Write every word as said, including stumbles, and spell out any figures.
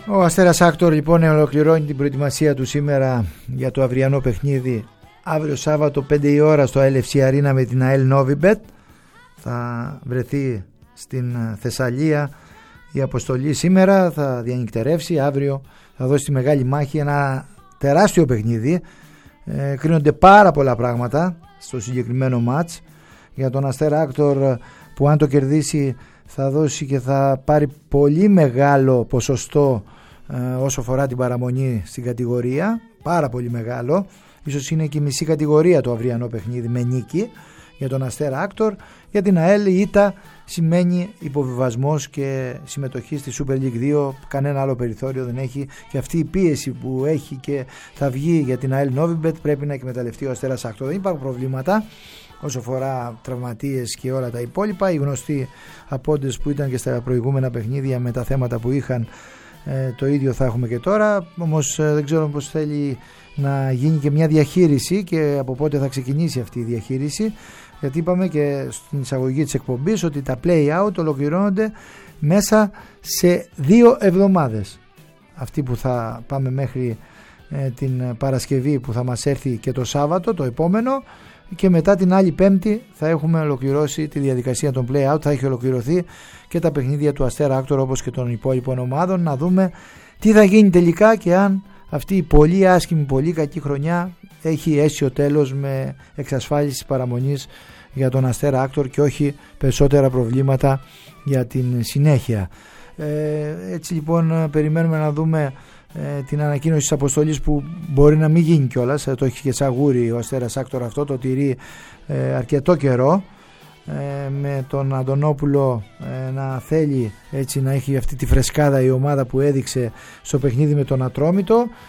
Ο Αστέρας Άκτορ λοιπόν ολοκληρώνει την προετοιμασία του σήμερα για το αυριανό παιχνίδι αύριο Σάββατο πέντε η ώρα στο ελ εφ σι Arena με την ΑΕΛ Novibet. Θα βρεθεί στην Θεσσαλία η αποστολή σήμερα, θα διανυκτερεύσει, αύριο θα δώσει τη μεγάλη μάχη, ένα τεράστιο παιχνίδι. ε, κρίνονται πάρα πολλά πράγματα στο συγκεκριμένο μάτς για τον Αστέρα Άκτορ, που αν το κερδίσει θα δώσει και θα πάρει πολύ μεγάλο ποσοστό ε, όσο φορά την παραμονή στην κατηγορία, πάρα πολύ μεγάλο, ίσως είναι και η μισή κατηγορία το αυριανό παιχνίδι με νίκη για τον Αστέρα Άκτορ. Για την ΑΕΛ η ήττα σημαίνει υποβιβασμός και συμμετοχή στη Super League δύο, κανένα άλλο περιθώριο δεν έχει, και αυτή η πίεση που έχει και θα βγει για την ΑΕΛ Novibet πρέπει να εκμεταλλευτεί ο Αστέρας Άκτορ. Δεν υπάρχουν προβλήματα όσο φορά τραυματίες και όλα τα υπόλοιπα. Οι γνωστοί απόντες που ήταν και στα προηγούμενα παιχνίδια με τα θέματα που είχαν, ε, το ίδιο θα έχουμε και τώρα. Όμως ε, δεν ξέρω πως θέλει να γίνει και μια διαχείριση και από πότε θα ξεκινήσει αυτή η διαχείριση, γιατί είπαμε και στην εισαγωγή της εκπομπής ότι τα play-out ολοκληρώνονται μέσα σε δύο εβδομάδες. Αυτή που θα πάμε μέχρι ε, την Παρασκευή που θα μας έρθει και το Σάββατο το επόμενο, και μετά την άλλη Πέμπτη θα έχουμε ολοκληρώσει τη διαδικασία των play-out, θα έχει ολοκληρωθεί και τα παιχνίδια του Αστέρα Άκτορ όπως και των υπόλοιπων ομάδων, να δούμε τι θα γίνει τελικά και αν αυτή η πολύ άσχημη, πολύ κακή χρονιά έχει αίσιο τέλος με εξασφάλιση παραμονής για τον Αστέρα Άκτορ και όχι περισσότερα προβλήματα για την συνέχεια. Ε, έτσι λοιπόν περιμένουμε να δούμε ε, την ανακοίνωση της αποστολής, που μπορεί να μην γίνει κιόλας, ε, το έχει και σαγούρι ο Αστέρας Άκτορ, αυτό το τηρεί ε, αρκετό καιρό, ε, με τον Αντωνόπουλο ε, να θέλει έτσι να έχει αυτή τη φρεσκάδα η ομάδα που έδειξε στο παιχνίδι με τον Ατρόμητο,